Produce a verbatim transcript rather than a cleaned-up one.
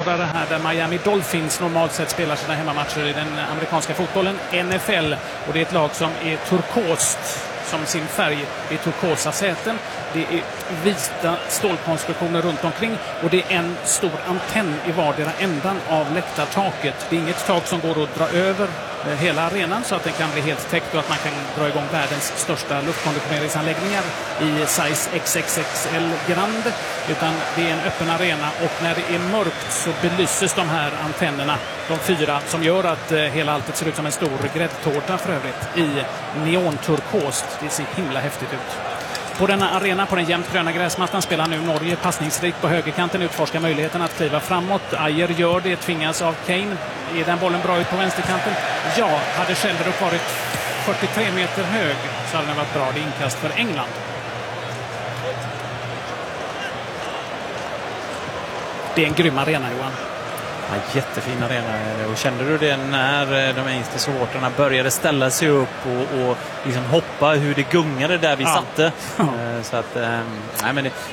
åskådare här där Miami Dolphins normalt sett spelar sina hemmamatcher i den amerikanska fotbollen, N F L. Och det är ett lag som är turkost som sin färg. Det är turkosa säten, det är vita stålkonstruktioner runt omkring och det är en stor antenn i vardera ändan av läktartaket. Det är inget tak som går att dra över hela arenan så att den kan bli helt täckt och att man kan dra igång världens största luftkonditioneringsanläggningar i size X X X L Grand, utan det är en öppen arena och när det är mörkt så belyses de här antennerna, de fyra, som gör att hela alltet ser ut som en stor gräddtårta för övrigt i neonturkost. Det ser himla häftigt ut. På denna arena, på den jämnt gröna gräsmattan, spelar nu Norge passningsrikt på högerkanten, utforskar möjligheten att kliva framåt. Ajer gör det, tvingas av Kane. Är den bollen bra ut på vänsterkanten? Ja, hade Sheldrup varit fyrtiotre meter hög så hade den varit bra. Det är inkast för England. Det är en grym arena, Johan. Ja, jättefin arena. Och kände du det när de engelska supportrarna började ställa sig upp och, och liksom hoppa, hur det gungade där vi ja. satte? Så att, nej, men det,